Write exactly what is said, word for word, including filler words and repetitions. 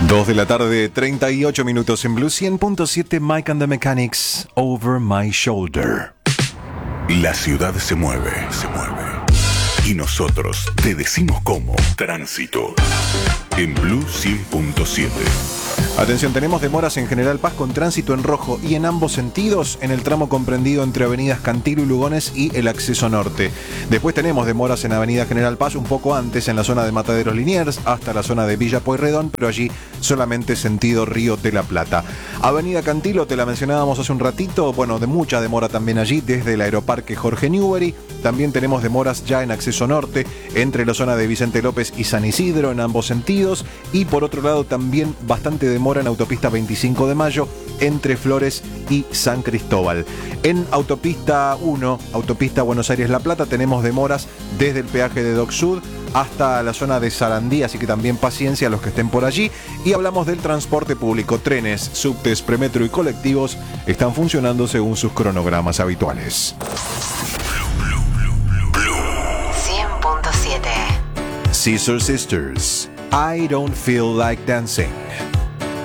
Dos de la tarde, treinta y ocho minutos en Blue cien punto siete, Mike and the Mechanics, Over My Shoulder. La ciudad se mueve, se mueve. Y nosotros te decimos cómo. Tránsito. En Blue cien punto siete. Atención, tenemos demoras en General Paz con tránsito en rojo y en ambos sentidos en el tramo comprendido entre avenidas Cantilo y Lugones y el acceso norte. Después tenemos demoras en avenida General Paz un poco antes en la zona de Mataderos Liniers hasta la zona de Villa Pueyrredón, pero allí solamente sentido Río de la Plata. Avenida Cantilo, te la mencionábamos hace un ratito, bueno, de mucha demora también allí desde el Aeroparque Jorge Newbery. También tenemos demoras ya en acceso norte entre la zona de Vicente López y San Isidro en ambos sentidos, y por otro lado también bastante demora en autopista veinticinco de mayo entre Flores y San Cristóbal. En autopista uno, autopista Buenos Aires-La Plata, tenemos demoras desde el peaje de Dock Sud hasta la zona de Sarandí, así que también paciencia a los que estén por allí. Y hablamos del transporte público. Trenes, subtes, premetro y colectivos están funcionando según sus cronogramas habituales. cien punto siete. Scissor Sisters, I Don't Feel Like Dancing.